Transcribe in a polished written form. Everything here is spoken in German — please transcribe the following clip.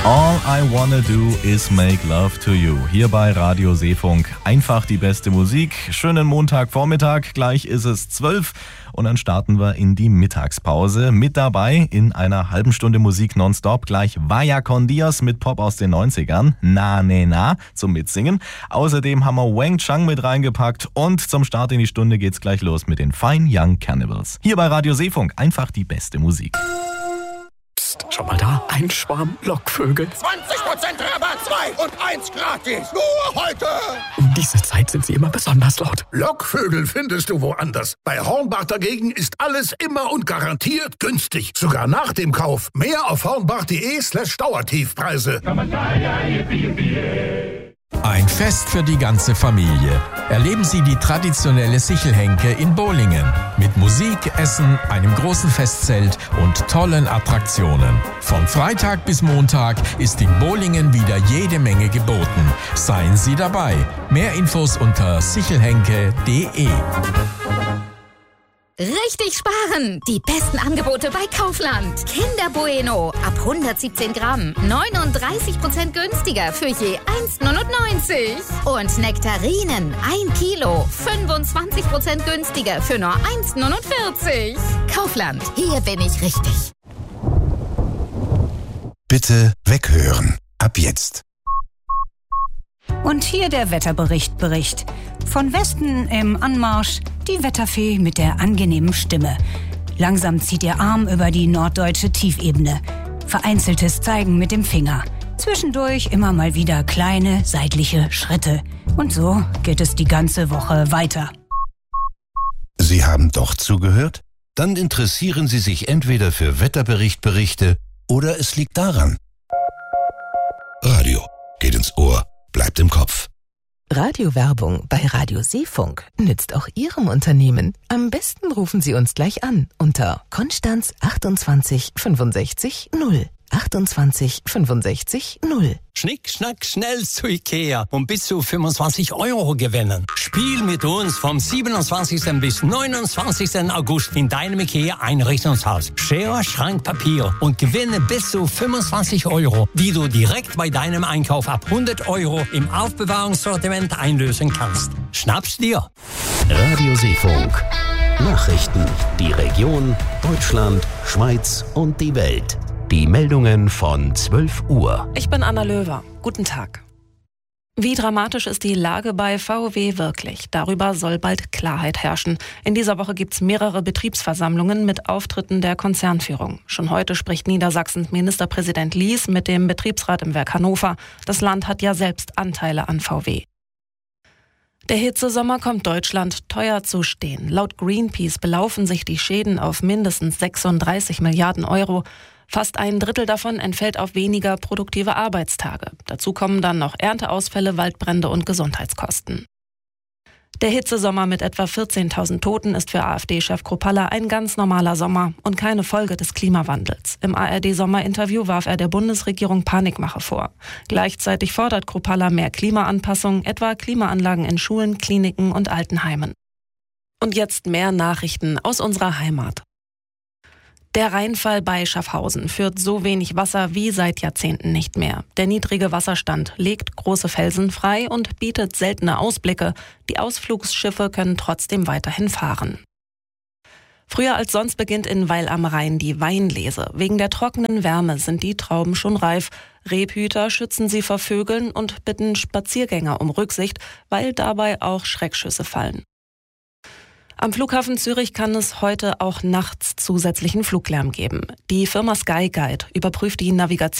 All I wanna do is make love to you. Hier bei Radio Seefunk. Einfach die beste Musik. Schönen Montagvormittag. Gleich ist es 12 und dann starten wir in die Mittagspause. Mit dabei in einer halben Stunde Musik nonstop gleich Vaya con Dios mit Pop aus den 90ern. Na, ne, na zum Mitsingen. Außerdem haben wir Wang Chang mit reingepackt und zum Start in die Stunde geht's gleich los mit den Fine Young Cannibals. Hier bei Radio Seefunk. Einfach die beste Musik. Schau mal da, ein Schwarm Lockvögel. 20% Rabatt, 2 und 1 gratis. Nur heute. Um diese Zeit sind sie immer besonders laut. Lockvögel findest du woanders. Bei Hornbach dagegen ist alles immer und garantiert günstig. Sogar nach dem Kauf. Mehr auf hornbach.de/Dauertiefpreise. Ein Fest für die ganze Familie. Erleben Sie die traditionelle Sichelhenke in Bolingen. Mit Musik, Essen, einem großen Festzelt und tollen Attraktionen. Von Freitag bis Montag ist in Bolingen wieder jede Menge geboten. Seien Sie dabei. Mehr Infos unter sichelhenke.de. Richtig sparen! Die besten Angebote bei Kaufland. Kinder Bueno ab 117 Gramm. 39% günstiger für je 1,99. Und Nektarinen 1 Kilo. 25% günstiger für nur 1,49. Kaufland, hier bin ich richtig. Bitte weghören. Ab jetzt. Und hier der Wetterbericht. Von Westen im Anmarsch die Wetterfee mit der angenehmen Stimme. Langsam zieht ihr Arm über die norddeutsche Tiefebene. Vereinzeltes Zeigen mit dem Finger. Zwischendurch immer mal wieder kleine seitliche Schritte. Und so geht es die ganze Woche weiter. Sie haben doch zugehört? Dann interessieren Sie sich entweder für Wetterberichte oder es liegt daran. Radio geht ins Ohr, bleibt im Kopf. Radiowerbung bei Radio Seefunk nützt auch Ihrem Unternehmen. Am besten rufen Sie uns gleich an unter Konstanz 28 65 0. 28 65 0. Schnick, schnack, schnell zu Ikea und bis zu 25 € gewinnen. Spiel mit uns vom 27. bis 29. August in deinem Ikea-Einrichtungshaus. Schere, Schrank, Papier und gewinne bis zu 25 €, die du direkt bei deinem Einkauf ab 100 € im Aufbewahrungssortiment einlösen kannst. Schnapp's dir! Radio Seefunk. Nachrichten, die Region, Deutschland, Schweiz und die Welt. Die Meldungen von 12 Uhr. Ich bin Anna Löwer. Guten Tag. Wie dramatisch ist die Lage bei VW wirklich? Darüber soll bald Klarheit herrschen. In dieser Woche gibt es mehrere Betriebsversammlungen mit Auftritten der Konzernführung. Schon heute spricht Niedersachsens Ministerpräsident Lies mit dem Betriebsrat im Werk Hannover. Das Land hat ja selbst Anteile an VW. Der Hitzesommer kommt Deutschland teuer zu stehen. Laut Greenpeace belaufen sich die Schäden auf mindestens 36 Milliarden €. Fast ein Drittel davon entfällt auf weniger produktive Arbeitstage. Dazu kommen dann noch Ernteausfälle, Waldbrände und Gesundheitskosten. Der Hitzesommer mit etwa 14.000 Toten ist für AfD-Chef Kruppalla ein ganz normaler Sommer und keine Folge des Klimawandels. Im ARD-Sommerinterview warf er der Bundesregierung Panikmache vor. Gleichzeitig fordert Kruppalla mehr Klimaanpassung, etwa Klimaanlagen in Schulen, Kliniken und Altenheimen. Und jetzt mehr Nachrichten aus unserer Heimat. Der Rheinfall bei Schaffhausen führt so wenig Wasser wie seit Jahrzehnten nicht mehr. Der niedrige Wasserstand legt große Felsen frei und bietet seltene Ausblicke. Die Ausflugsschiffe können trotzdem weiterhin fahren. Früher als sonst beginnt in Weil am Rhein die Weinlese. Wegen der trockenen Wärme sind die Trauben schon reif. Rebhüter schützen sie vor Vögeln und bitten Spaziergänger um Rücksicht, weil dabei auch Schreckschüsse fallen. Am Flughafen Zürich kann es heute auch nachts zusätzlichen Fluglärm geben. Die Firma Skyguide überprüft die Navigation